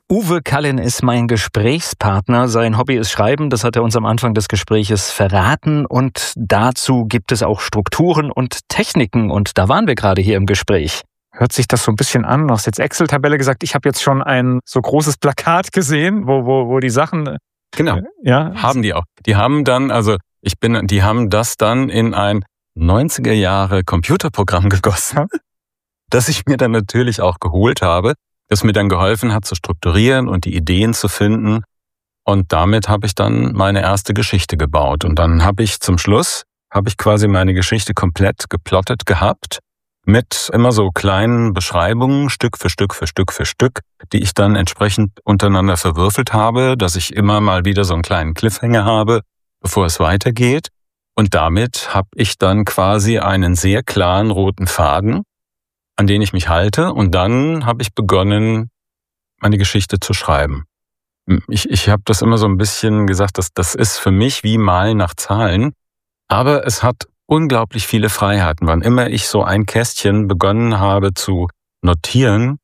Uwe Kallin ist mein Gesprächspartner. Sein Hobby ist Schreiben, das hat er uns am Anfang des Gespräches verraten. Und dazu gibt es auch Strukturen und Techniken. Und da waren wir gerade hier im Gespräch. Hört sich das so ein bisschen an? Du hast jetzt Excel-Tabelle gesagt. Ich habe jetzt schon ein so großes Plakat gesehen, wo die Sachen... Genau, ja, haben die auch. Die haben das dann in ein 90er Jahre Computerprogramm gegossen, das ich mir dann natürlich auch geholt habe, das mir dann geholfen hat zu strukturieren und die Ideen zu finden. Und damit habe ich dann meine erste Geschichte gebaut. Und dann habe ich zum Schluss, quasi meine Geschichte komplett geplottet gehabt, mit immer so kleinen Beschreibungen, Stück für Stück für Stück für Stück, die ich dann entsprechend untereinander verwürfelt habe, dass ich immer mal wieder so einen kleinen Cliffhanger habe, bevor es weitergeht. Und damit habe ich dann quasi einen sehr klaren roten Faden, an den ich mich halte. Und dann habe ich begonnen, meine Geschichte zu schreiben. Ich habe das immer so ein bisschen gesagt, dass das ist für mich wie Malen nach Zahlen. Aber es hat unglaublich viele Freiheiten. Wann immer ich so ein Kästchen begonnen habe zu notieren,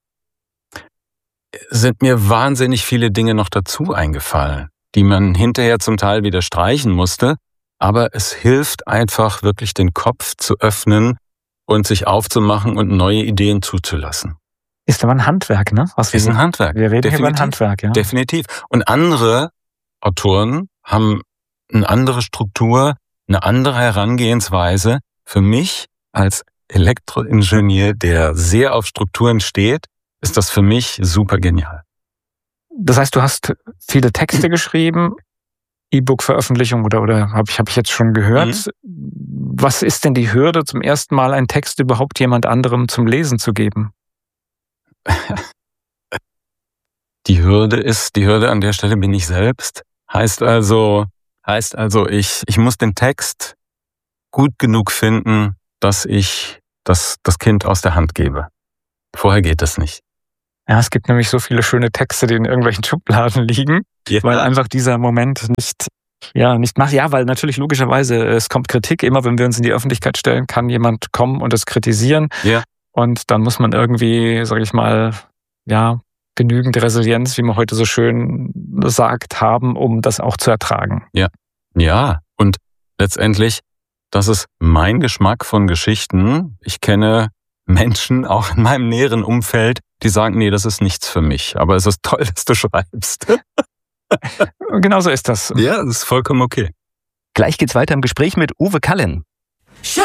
sind mir wahnsinnig viele Dinge noch dazu eingefallen, die man hinterher zum Teil wieder streichen musste. Aber es hilft einfach wirklich, den Kopf zu öffnen und sich aufzumachen und neue Ideen zuzulassen. Ist aber ein Handwerk, ne? Ist ein Handwerk. Wir reden hier über ein Handwerk, ja. Definitiv. Und andere Autoren haben eine andere Struktur, eine andere Herangehensweise. Für mich als Elektroingenieur, der sehr auf Strukturen steht, ist das für mich super genial. Das heißt, du hast viele Texte geschrieben, E-Book-Veröffentlichung oder habe ich jetzt schon gehört. Was ist denn die Hürde, zum ersten Mal einen Text überhaupt jemand anderem zum Lesen zu geben? Die Hürde an der Stelle bin ich selbst. Heißt also, ich muss den Text gut genug finden, dass ich das Kind aus der Hand gebe. Vorher geht das nicht. Ja, es gibt nämlich so viele schöne Texte, die in irgendwelchen Schubladen liegen, weil einfach dieser Moment nicht macht. Ja, weil natürlich logischerweise es kommt Kritik. Immer wenn wir uns in die Öffentlichkeit stellen, kann jemand kommen und es kritisieren. Ja. Und dann muss man irgendwie, sage ich mal, genügend Resilienz, wie man heute so schön sagt, haben, um das auch zu ertragen. Ja. Und letztendlich, das ist mein Geschmack von Geschichten. Ich kenne Menschen, auch in meinem näheren Umfeld, die sagen, nee, das ist nichts für mich. Aber es ist toll, dass du schreibst. Genau so ist das. Ja, das ist vollkommen okay. Gleich geht's weiter im Gespräch mit Uwe Kallin.